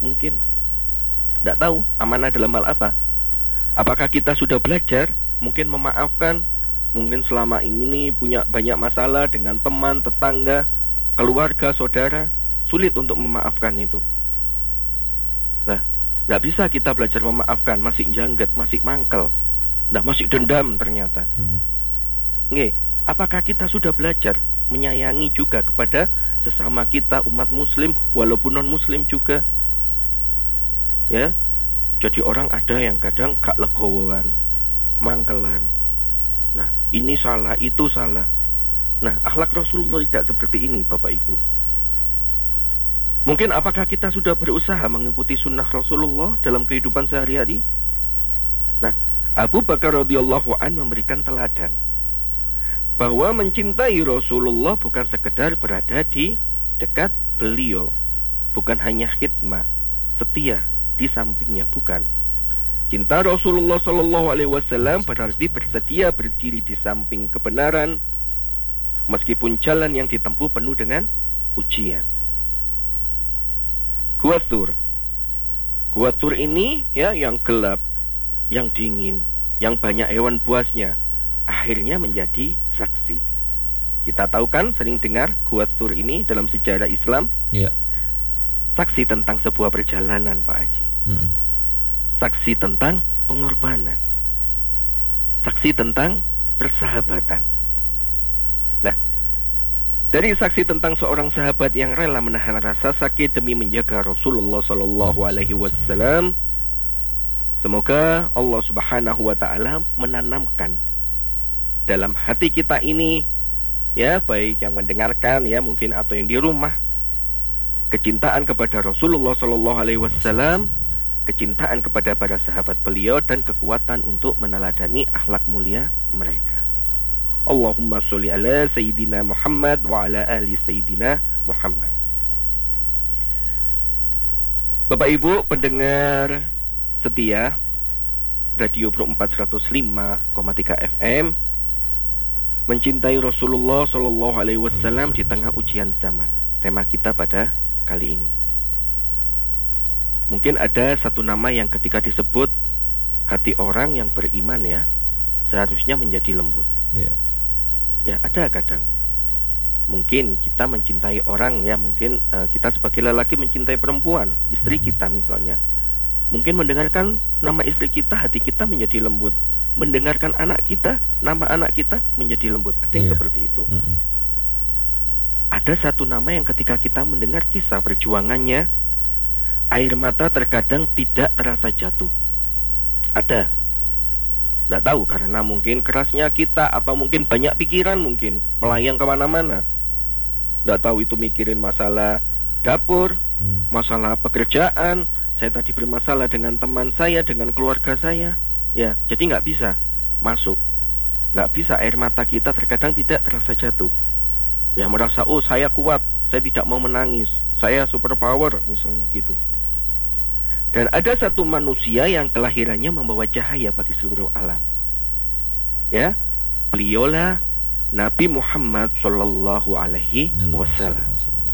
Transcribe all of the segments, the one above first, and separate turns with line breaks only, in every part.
mungkin. Tidak tahu amanah dalam hal apa. Apakah kita sudah belajar mungkin memaafkan, mungkin selama ini punya banyak masalah dengan teman, tetangga, keluarga, saudara, sulit untuk memaafkan itu. Nah, nggak bisa kita belajar memaafkan, masih jangget, masih mangkel, nah masih dendam ternyata. Nggih, apakah kita sudah belajar menyayangi juga kepada sesama kita umat muslim walaupun non muslim juga? Ya, jadi orang ada yang kadang gak legowoan, mangkelan. Nah, ini salah, itu salah. Nah, akhlak Rasulullah tidak seperti ini, Bapak Ibu. Mungkin apakah kita sudah berusaha mengikuti sunnah Rasulullah dalam kehidupan sehari-hari? Nah, Abu Bakar radhiyallahu an memberikan teladan bahwa mencintai Rasulullah bukan sekedar berada di dekat beliau, bukan hanya khidmah, setia di sampingnya, bukan. Cinta Rasulullah Shallallahu Alaihi Wasallam berarti bersedia berdiri di samping kebenaran, meskipun jalan yang ditempuh penuh dengan ujian. Gua Tur ini ya yang gelap, yang dingin, yang banyak hewan buasnya, akhirnya menjadi saksi. Kita tahu kan, sering dengar Gua Tur ini dalam sejarah Islam.
Ya.
Saksi tentang sebuah perjalanan, Pak Haji. Saksi tentang pengorbanan, saksi tentang persahabatan. Nah, dari saksi tentang seorang sahabat yang rela menahan rasa sakit demi menjaga Rasulullah Shallallahu Alaihi Wasallam, semoga Allah Subhanahu Wa Taala menanamkan dalam hati kita ini, ya, baik yang mendengarkan ya mungkin atau yang di rumah, kecintaan kepada Rasulullah Shallallahu Alaihi Wasallam, kecintaan kepada para sahabat beliau, dan kekuatan untuk meneladani akhlak mulia mereka. Allahumma sholli ala Sayyidina Muhammad wa ala ali Sayyidina Muhammad. Bapak Ibu pendengar setia Radio Pro 405,3 FM, mencintai Rasulullah Shallallahu Alaihi Wasallam di tengah ujian zaman. Tema kita pada kali ini. Mungkin ada satu nama yang ketika disebut hati orang yang beriman ya seharusnya menjadi lembut. Ya ada kadang. Mungkin kita mencintai orang ya, mungkin kita sebagai lelaki mencintai perempuan, istri kita misalnya. Mungkin mendengarkan nama istri kita, hati kita menjadi lembut. Mendengarkan anak kita, nama anak kita menjadi lembut. Ada yang seperti itu. Ada satu nama yang ketika kita mendengar kisah perjuangannya, air mata terkadang tidak terasa jatuh. Ada. Tidak tahu karena mungkin kerasnya kita, atau mungkin banyak pikiran, mungkin melayang kemana-mana. Tidak tahu itu mikirin masalah dapur, masalah pekerjaan. Saya tadi bermasalah dengan teman saya, dengan keluarga saya. Ya, jadi nggak bisa masuk. Nggak bisa, air mata kita terkadang tidak terasa jatuh. Ya, merasa, oh saya kuat, saya tidak mau menangis, saya super power misalnya gitu. Dan ada satu manusia yang kelahirannya membawa cahaya bagi seluruh alam. Ya, beliaulah Nabi Muhammad Sallallahu Alaihi Wasallam.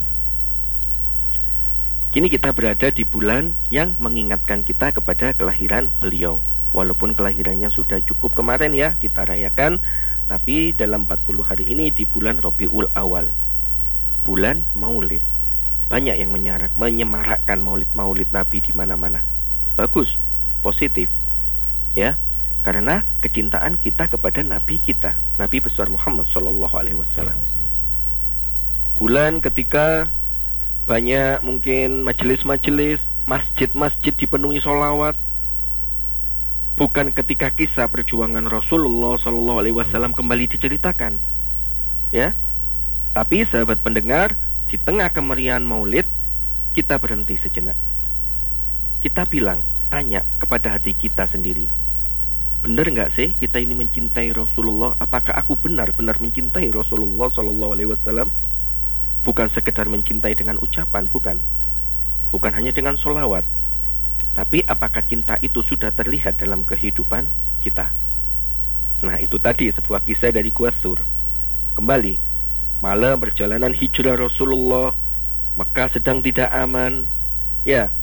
Kini kita berada di bulan yang mengingatkan kita kepada kelahiran beliau. Walaupun kelahirannya sudah cukup kemarin ya, kita rayakan, tapi dalam 40 hari ini di bulan Rabiul Awal, bulan Maulid. Banyak yang menyemarakkan maulid Nabi di mana-mana. Bagus, positif. Ya, karena kecintaan kita kepada Nabi kita, Nabi besar Muhammad Shallallahu Alaihi Wasallam. Bulan ketika banyak mungkin majelis-majelis, masjid-masjid dipenuhi sholawat. Bukan ketika kisah perjuangan Rasulullah Shallallahu Alaihi Wasallam kembali diceritakan. Ya, tapi sahabat pendengar, di tengah kemeriahan maulid, kita berhenti sejenak. Kita bilang, tanya kepada hati kita sendiri, benar nggak sih kita ini mencintai Rasulullah? Apakah aku benar-benar mencintai Rasulullah Sallallahu Alaihi Wasallam? Bukan sekedar mencintai dengan ucapan, bukan hanya dengan sholawat, tapi apakah cinta itu sudah terlihat dalam kehidupan kita? Nah, itu tadi sebuah kisah dari Gua Tur. Kembali, malam perjalanan hijrah Rasulullah, Mekah sedang tidak aman. Ya,